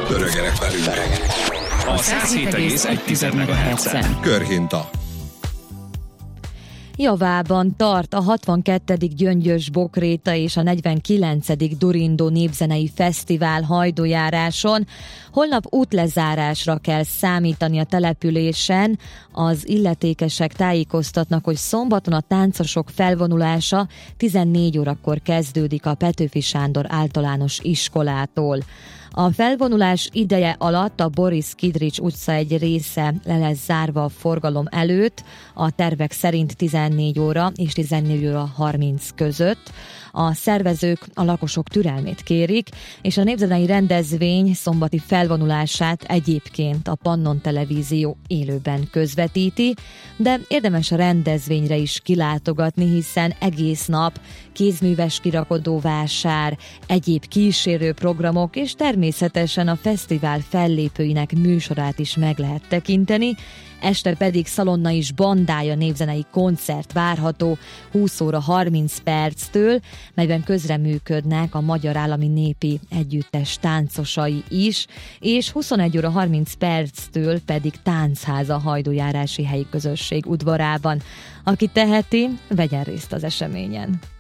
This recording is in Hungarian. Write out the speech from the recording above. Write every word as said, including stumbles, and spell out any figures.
Pörögenek velünk. A száz hét egész egy megahertzen. Körhinta. Javában tart a hatvankettedik Gyöngyös Bokréta és a negyvenkilencedik Durindó Népzenei Fesztivál hajdujáráson. Holnap útlezárásra kell számítani a településen. Az illetékesek tájékoztatnak, hogy szombaton a táncosok felvonulása tizennégy órakor kezdődik a Petőfi Sándor általános iskolától. A felvonulás ideje alatt a Boris Kidrics utca egy része le lesz zárva a forgalom előtt, a tervek szerint tizennégy óra és tizennégy óra harminc között. A szervezők a lakosok türelmét kérik, és a népzenei rendezvény szombati felvonulását egyébként a Pannon Televízió élőben közvetíti, de érdemes a rendezvényre is kilátogatni, hiszen egész nap kézműves kirakodóvásár, egyéb kísérő programok és természetesen a fesztivál fellépőinek műsorát is meg lehet tekinteni. Este pedig Szalonna is bandája népzenei koncert várható húsz óra harminc perctől, melyben közreműködnek a Magyar Állami Népi Együttes táncosai is, és huszonegy óra harminc perctől pedig táncháza hajdujárási helyi közösség udvarában. Aki teheti, vegyen részt az eseményen.